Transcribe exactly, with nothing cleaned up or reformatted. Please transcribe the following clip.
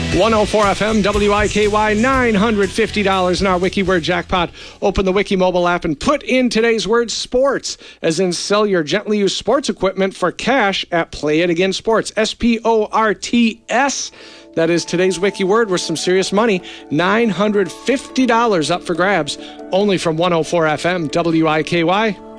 one oh four F M, W I K Y, nine hundred fifty dollars in our Wiki Word Jackpot. Open the Wiki mobile app and put in today's word sports, as in sell your gently used sports equipment for cash at Play It Again Sports. S P O R T S. That is today's Wiki word with some serious money. nine hundred fifty dollars up for grabs. Only from one oh four F M, W I K Y.